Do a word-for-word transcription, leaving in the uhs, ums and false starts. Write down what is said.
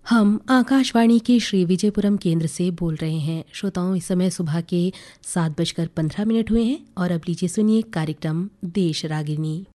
हम आकाशवाणी के श्री विजयपुरम केंद्र से बोल रहे हैं। श्रोताओं, इस समय सुबह के सात बजकर पंद्रह मिनट हुए हैं और अब लीजिए सुनिए कार्यक्रम देश रागिनी।